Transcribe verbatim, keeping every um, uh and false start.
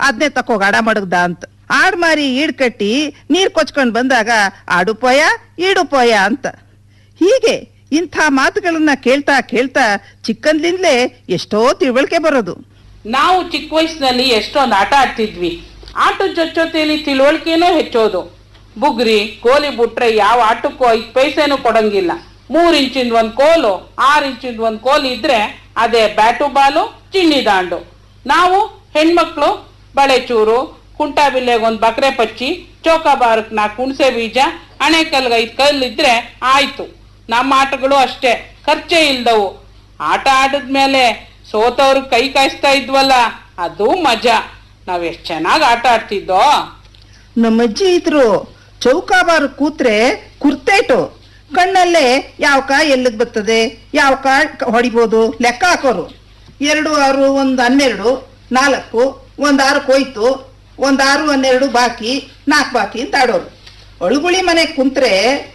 ಅದ್ನೇ ತಕೋಗ ಆಡ ಮಡಗ್ದ ಅಂತ. ಆಡ್ ಮಾರಿ ಈಡ್ ಕಟ್ಟಿ ನೀರ್ ಕೊಚ್ಕೊಂಡ್ ಬಂದಾಗ ಆಡುಪೋಯ ಈಡುಪೋಯ ಅಂತ. ಹೀಗೆ ಇಂಥ ಮಾತುಗಳನ್ನ ಕೇಳ್ತಾ ಕೇಳ್ತಾ ಚಿಕ್ಕಂದ್ಲಿಂದಲೇ ಎಷ್ಟೋ ತಿಳುವಳಿಕೆ ಬರೋದು. ನಾವು ಚಿಕ್ಕ ವಯಸ್ಸಿನಲ್ಲಿ ಎಷ್ಟೊಂದು ಆಟ ಆಡ್ತಿದ್ವಿ. ಆಟದ ಜೊತೆಯಲ್ಲಿ ತಿಳುವಳಿಕೆನೂ ಹೆಚ್ಚೋದು. ಬುಗ್ರಿ ಗೋಲಿ ಬಿಟ್ರೆ ಯಾವ ಆಟಕ್ಕೂ ಐದು ಪೈಸೆನೂ ಕೊಡಂಗಿಲ್ಲ. ಮೂರ್ ಇಂಚಿಂದ ಒಂದ್ ಕೋಲು, ಆರ್ ಇಂಚಿಂದ ಒಂದ್ ಕೋಲು ಇದ್ರೆ ಅದೇ ಬ್ಯಾಟು ಬಾಲು, ಚಿನ್ನಿ ದಾಂಡು. ನಾವು ಹೆಣ್ಮಕ್ಳು ಬಳೆಚೂರು, ಕುಂಟಾಬಿಲ್ಲೆಗೊಂದ್ ಬಕ್ರೆ ಪಚ್ಚಿ, ಚೌಕಾಬಾರಕ್ ನಾಲ್ಕು ಹುಣಸೆ ಬೀಜ, ಅಣೆಕಲ್ಗ ಐದು ಕಲ್ಲಿದ್ರೆ ಆಯ್ತು. ನಮ್ಮ ಆಟಗಳು ಅಷ್ಟೇ, ಖರ್ಚೇ ಇಲ್ದವು. ಆಟ ಆಡಿದ್ಮೇಲೆ ಸೋತವ್ರು ಕೈ ಕಾಯಿಸ್ತಾ ಇದ್ವಲ್ಲ, ಅದು ಮಜಾ. ನಾವ್ ಎಷ್ಟ್ ಚೆನ್ನಾಗ್ ಆಟ ಆಡ್ತಿದ್ದೋ. ನಮ್ಮಜ್ಜಿ ಇದ್ರು ಚೌಕಾಬಾರ ಕೂತ್ರೆ ಕುರ್ತೇಟು ಕಣ್ಣಲ್ಲೇ ಯಾವ ಕಾ ಎಲ್ಲಿಗ್ ಬರ್ತದೆ, ಯಾವ ಕಾ ಹೊಡಿಬೋದು ಲೆಕ್ಕ ಹಾಕೋರು. ಎರಡು ಆರು ಒಂದ್ ಹನ್ನೆರಡು, ನಾಲ್ಕು ಒಂದ್ ಆರು ಹೋಯ್ತು, ಒಂದ್ ಆರು ಹನ್ನೆರಡು ಬಾಕಿ, ನಾಲ್ಕು ಬಾಕಿ ಅಂತ ಆಡೋರು. ಅಳುಗುಳಿ ಮನೆಗ್ ಕುಂತ್ರೆ